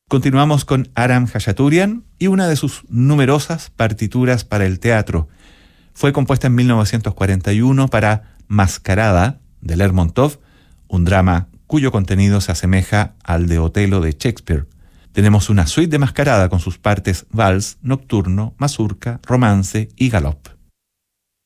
Continuamos con Aram Khachaturian y una de sus numerosas partituras para el teatro. Fue compuesta en 1941 para Mascarada, de Lermontov, un drama cuyo contenido se asemeja al de Otelo de Shakespeare. Tenemos una suite de Mascarada con sus partes vals, nocturno, mazurca, romance y galop.